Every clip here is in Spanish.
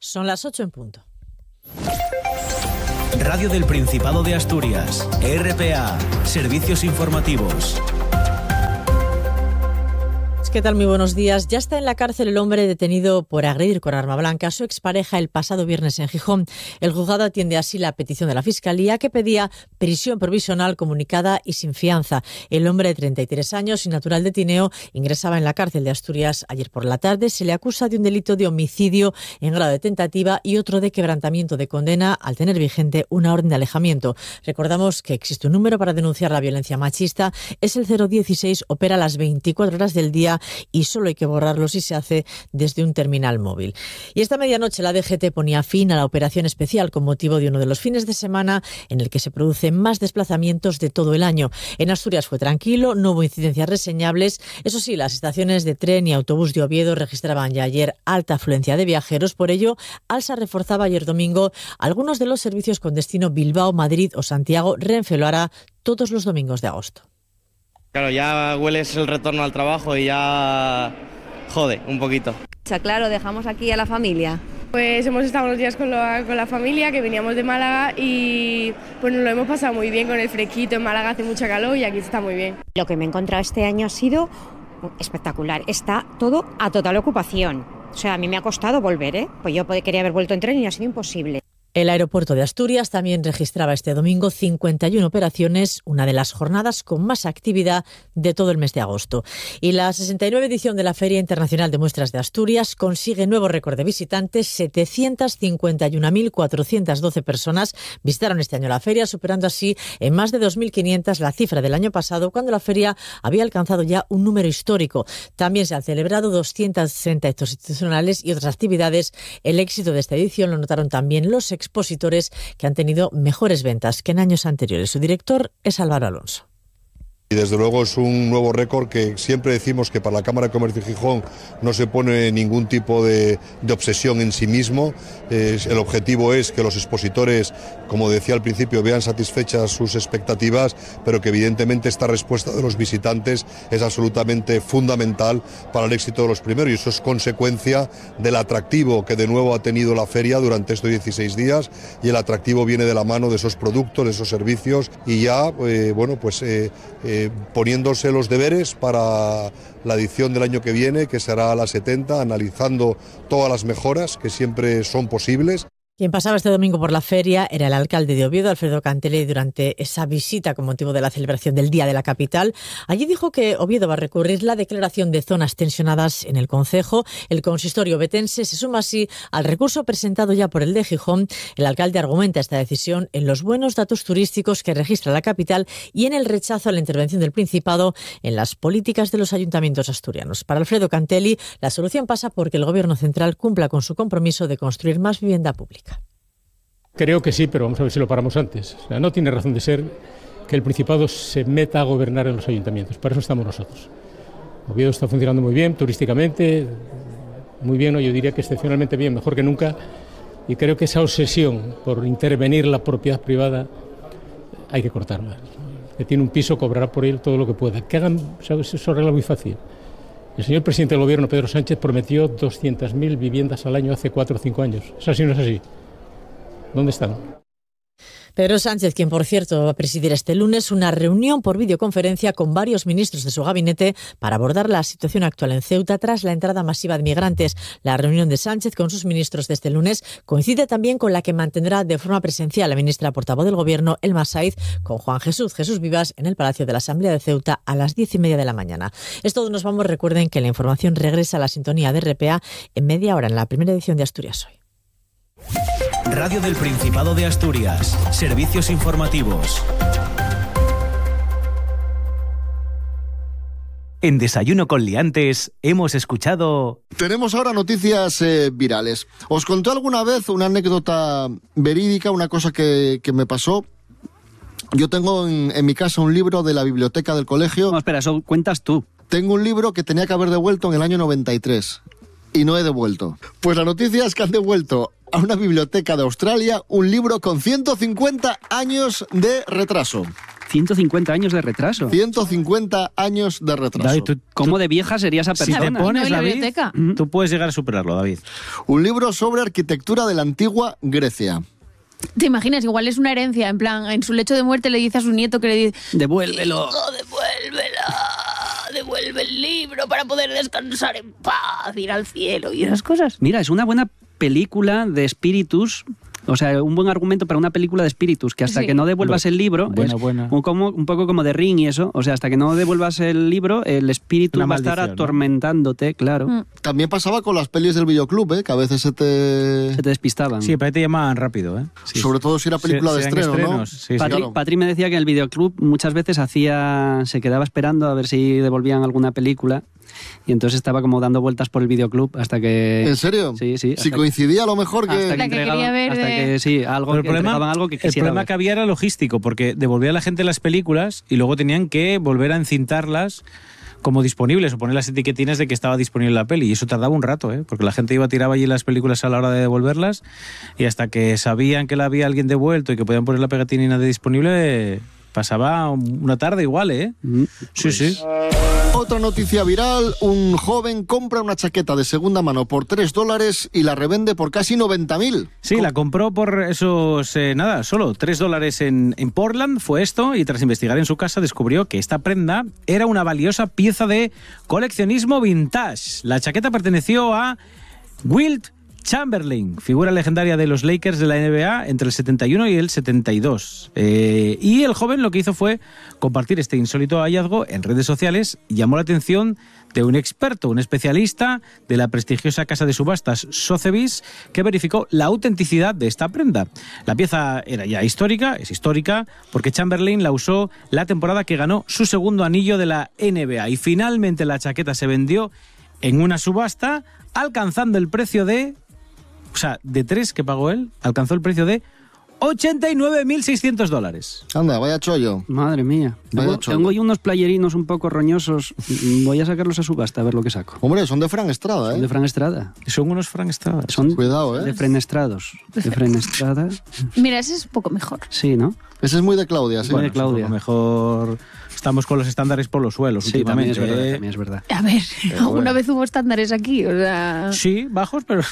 Son las 8 en punto. Radio del Principado de Asturias, RPA, servicios informativos. ¿Qué tal? Muy buenos días. Ya está en la cárcel el hombre detenido por agredir con arma blanca a su expareja el pasado viernes en Gijón. El juzgado atiende así la petición de la Fiscalía, que pedía prisión provisional comunicada y sin fianza. El hombre de 33 años y natural de Tineo ingresaba en la cárcel de Asturias ayer por la tarde. Se le acusa de un delito de homicidio en grado de tentativa y otro de quebrantamiento de condena al tener vigente una orden de alejamiento. Recordamos que existe un número para denunciar la violencia machista. Es el 016, opera las 24 horas del día y solo hay que borrarlo si se hace desde un terminal móvil. Y esta medianoche la DGT ponía fin a la operación especial con motivo de uno de los fines de semana en el que se producen más desplazamientos de todo el año. En Asturias fue tranquilo, no hubo incidencias reseñables. Eso sí, las estaciones de tren y autobús de Oviedo registraban ya ayer alta afluencia de viajeros. Por ello, Alsa reforzaba ayer domingo algunos de los servicios con destino Bilbao, Madrid o Santiago. Renfe lo hará todos los domingos de agosto. Claro, ya hueles el retorno al trabajo y ya jode un poquito. Claro, dejamos aquí a la familia. Pues hemos estado unos días con la familia, que veníamos de Málaga y pues nos lo hemos pasado muy bien con el fresquito. En Málaga hace mucha calor y aquí está muy bien. Lo que me he encontrado este año ha sido espectacular. Está todo a total ocupación. O sea, a mí me ha costado volver, Pues yo quería haber vuelto en tren y ha sido imposible. El aeropuerto de Asturias también registraba este domingo 51 operaciones, una de las jornadas con más actividad de todo el mes de agosto. Y la 69 edición de la Feria Internacional de Muestras de Asturias consigue nuevo récord de visitantes. 751.412 personas visitaron este año la feria, superando así en más de 2.500 la cifra del año pasado, cuando la feria había alcanzado ya un número histórico. También se han celebrado 260 actos institucionales y otras actividades. El éxito de esta edición lo notaron también los expositores, que han tenido mejores ventas que en años anteriores. Su director es Álvaro Alonso. Y desde luego es un nuevo récord que siempre decimos que para la Cámara de Comercio de Gijón no se pone ningún tipo de obsesión en sí mismo. El objetivo es que los expositores, como decía al principio, vean satisfechas sus expectativas, pero que evidentemente esta respuesta de los visitantes es absolutamente fundamental para el éxito de los primeros, y eso es consecuencia del atractivo que de nuevo ha tenido la feria durante estos 16 días, y el atractivo viene de la mano de esos productos, de esos servicios, y ya poniéndose los deberes para la edición del año que viene, que será la 70, analizando todas las mejoras que siempre son posibles. Quien pasaba este domingo por la feria era el alcalde de Oviedo, Alfredo Cantelli, durante esa visita con motivo de la celebración del Día de la Capital. Allí dijo que Oviedo va a recurrir la declaración de zonas tensionadas en el concejo. El consistorio ovetense se suma así al recurso presentado ya por el de Gijón. El alcalde argumenta esta decisión en los buenos datos turísticos que registra la capital y en el rechazo a la intervención del Principado en las políticas de los ayuntamientos asturianos. Para Alfredo Cantelli, la solución pasa porque el Gobierno central cumpla con su compromiso de construir más vivienda pública. Creo que sí, pero vamos a ver si lo paramos antes. O sea, no tiene razón de ser que el Principado se meta a gobernar en los ayuntamientos. Para eso estamos nosotros. Oviedo está funcionando muy bien, turísticamente, muy bien, yo diría que excepcionalmente bien, mejor que nunca. Y creo que esa obsesión por intervenir la propiedad privada hay que cortarla. Que tiene un piso, cobrará por él todo lo que pueda. Que hagan, ¿sabes? Eso arregla muy fácil. El señor presidente del Gobierno, Pedro Sánchez, prometió 200.000 viviendas al año hace 4 o 5 años. ¿Es así o no es así? ¿Dónde están? Pedro Sánchez, quien por cierto va a presidir este lunes una reunión por videoconferencia con varios ministros de su gabinete para abordar la situación actual en Ceuta tras la entrada masiva de migrantes. La reunión de Sánchez con sus ministros de este lunes coincide también con la que mantendrá de forma presencial la ministra portavoz del Gobierno, Elma Saiz, con Juan Jesús Vivas en el Palacio de la Asamblea de Ceuta a las 10:30 de la mañana. Es todo, nos vamos. Recuerden que la información regresa a la sintonía de RPA en media hora en la primera edición de Asturias Hoy. Radio del Principado de Asturias, servicios informativos. En Desayuno con Liantes hemos escuchado... Tenemos ahora noticias virales. ¿Os conté alguna vez una anécdota verídica, una cosa que me pasó? Yo tengo en mi casa un libro de la biblioteca del colegio. No, espera, eso cuentas tú. Tengo un libro que tenía que haber devuelto en el año 93 y no he devuelto. Pues la noticia es que han devuelto a una biblioteca de Australia un libro con 150 años de retraso. 150 años de retraso. 150 años de retraso. David, ¿Cómo de vieja sería esa persona? Si te pones, No, y la David, biblioteca. tú puedes llegar a superarlo, David. Un libro sobre arquitectura de la antigua Grecia. ¿Te imaginas? Igual es una herencia, en plan, en su lecho de muerte le dice a su nieto que le dice... Devuélvelo. "Hijo, devuelve el libro para poder descansar en paz, ir al cielo y esas cosas. Mira, es una buena película de espíritus. O sea, un buen argumento para una película de espíritus, que hasta Sí. que no devuelvas el libro, Buena, es buena. un poco como de Ring y eso, o sea, hasta que no devuelvas el libro, el espíritu Una va a estar maldición, ¿no? atormentándote, claro. También pasaba con las pelis del videoclub, que a veces se te despistaban. Sí, pero ahí te llamaban rápido, ¿eh? Sí. Sobre todo si era película de Sean estreno, ¿no? estrenos, sí, sí. Patri me decía que en el videoclub muchas veces se quedaba esperando a ver si devolvían alguna película y entonces estaba como dando vueltas por el videoclub hasta que... ¿En serio? Sí, sí. Si coincidía a lo mejor que... Hasta que quería ver hasta de- que sí, algo, Pero que entregaban algo que el quisiera problema ver. que había era logístico, porque devolvía a la gente las películas y luego tenían que volver a encintarlas como disponibles o poner las etiquetinas de que estaba disponible la peli. Y eso tardaba un rato, porque la gente tiraba allí las películas a la hora de devolverlas y hasta que sabían que la había alguien devuelto y que podían poner la pegatina de disponible, pasaba una tarde igual, ¿eh? Sí, sí. Otra noticia viral, un joven compra una chaqueta de segunda mano por $3 y la revende por casi 90.000. Sí, la compró por esos, solo $3 en Portland fue esto, y tras investigar en su casa descubrió que esta prenda era una valiosa pieza de coleccionismo vintage. La chaqueta perteneció a Wilt Chamberlain, figura legendaria de los Lakers de la NBA entre el 71 y el 72. Y el joven lo que hizo fue compartir este insólito hallazgo en redes sociales y llamó la atención de un experto, un especialista de la prestigiosa casa de subastas Sotheby's, que verificó la autenticidad de esta prenda. La pieza era ya histórica, es histórica, porque Chamberlain la usó la temporada que ganó su segundo anillo de la NBA. Y finalmente la chaqueta se vendió en una subasta, alcanzando el precio de... O sea, de 3 que pagó él, alcanzó el precio de $89.600. Anda, vaya chollo. Madre mía. Vaya chollo. Tengo ahí unos playerinos un poco roñosos. Voy a sacarlos a subasta a ver lo que saco. Hombre, son de Fran Estrada, Son de Fran Estrada. Son unos Fran Estrada. Son Cuidado, de Frenestrados. De Frenestrada. Mira, ese es un poco mejor. Sí, ¿no? Ese es muy de Claudia, sí. Bueno, de Claudia. A lo mejor estamos con los estándares por los suelos Sí, también últimamente. es verdad. A ver, alguna bueno. vez hubo estándares aquí, o sea... Sí, bajos, pero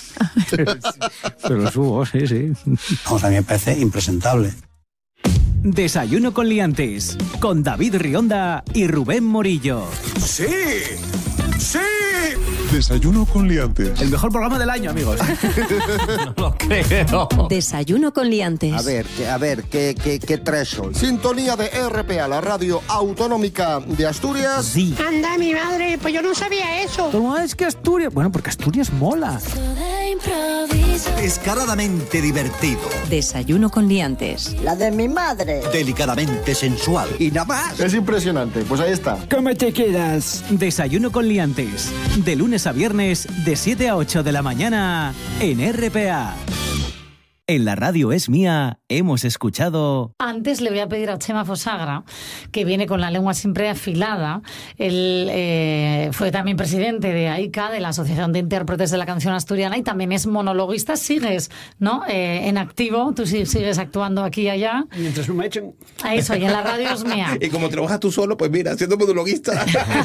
los hubo, sí, sí. Vamos, a mí me parece impresentable. Desayuno con liantes, con David Rionda y Rubén Morillo. ¡Sí! ¡Sí! Desayuno con liantes. El mejor programa del año, amigos. No lo creo. Desayuno con liantes. A ver, ¿qué traes hoy? Sintonía de RPA, la radio autonómica de Asturias. Sí. Anda, mi madre, pues yo no sabía eso. ¿Cómo es que Asturias? Bueno, porque Asturias mola. Descaradamente divertido. Desayuno con liantes. La de mi madre. Delicadamente sensual. Y nada más. Es impresionante, pues ahí está. ¿Cómo te quedas? Desayuno con liantes. De lunes a viernes, de 7 a 8 de la mañana, en RPA. En la radio Es Mía hemos escuchado... Antes le voy a pedir a Chema Fosagra, que viene con la lengua siempre afilada. Él fue también presidente de AICA, de la Asociación de Intérpretes de la Canción Asturiana, y también es monologuista. Sigues, ¿no? En activo, tú sigues actuando aquí y allá. Mientras no me echen. A eso, y en la radio Es Mía. Y como trabajas tú solo, pues mira, siendo monologuista.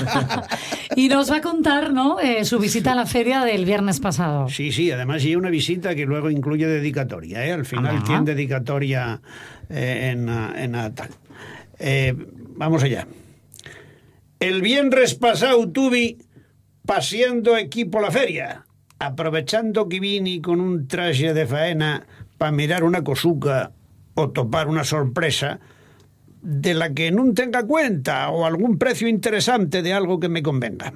Y nos va a contar, ¿no? Su visita a la feria del viernes pasado. Sí, además hay una visita que luego incluye dedicatoria. Al final tiene dedicatoria en tal. Vamos allá. El viernes pasado tuve paseando equipo a la feria, aprovechando que vine con un traje de faena para mirar una cosuca o topar una sorpresa de la que no tenga cuenta o algún precio interesante de algo que me convenga.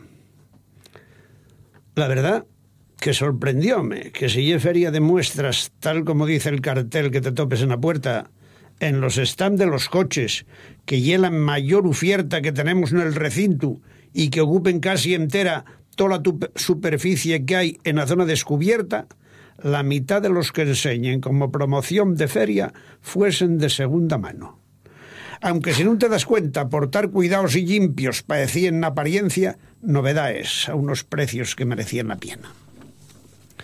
La verdad que sorprendióme que si es feria de muestras, tal como dice el cartel que te topes en la puerta, en los stands de los coches, que ya la mayor oferta que tenemos en el recinto y que ocupen casi entera toda la superficie que hay en la zona descubierta, la mitad de los que enseñen como promoción de feria fuesen de segunda mano. Aunque si no te das cuenta, portar cuidados y limpios parecía en apariencia novedades a unos precios que merecían la pena.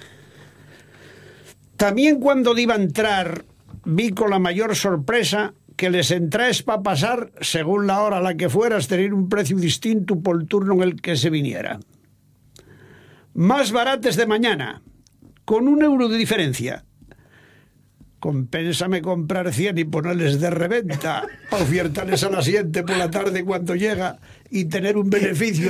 También cuando iba a entrar, vi con la mayor sorpresa que les entraes para pasar, según la hora a la que fueras, tener un precio distinto por el turno en el que se viniera. Más barates de mañana, con €1 de diferencia. Compénsame comprar 100 y ponerles de reventa para ofertarles a la siguiente por la tarde cuando llega y tener un beneficio